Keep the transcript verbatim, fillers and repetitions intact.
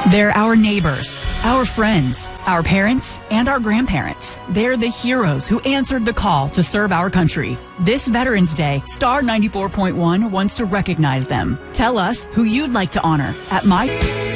They're our neighbors, our friends, our parents, and our grandparents. They're the heroes who answered the call to serve our country. This Veterans Day, Star ninety-four point one wants to recognize them. Tell us who you'd like to honor at my...